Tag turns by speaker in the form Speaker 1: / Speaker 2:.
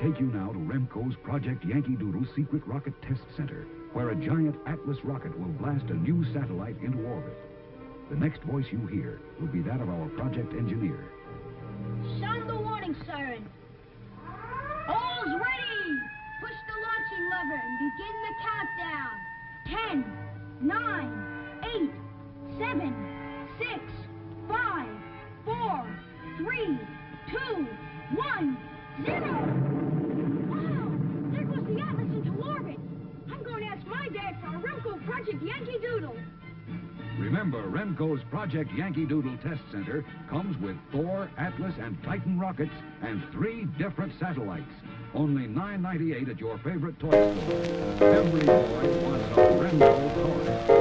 Speaker 1: take you now to Remco's Project Yankee Doodle Secret Rocket Test Center, where a giant Atlas rocket will blast a new satellite into orbit. The next voice you hear will be that of our project engineer.
Speaker 2: Sound the warning siren. All's ready! Push the launching lever and begin the countdown. 10, 9, 8, 7, 6, 5, 4, 3, 2, 1, 0! Wow! There goes the Atlas into orbit! I'm going to ask my dad for a Remco Project Yankee Doodle.
Speaker 1: Remember, Remco's Project Yankee Doodle Test Center comes with Thor, Atlas, and Titan rockets and 3 different satellites. Only $9.98 at your favorite toy store. Every boy wants a Remco toy.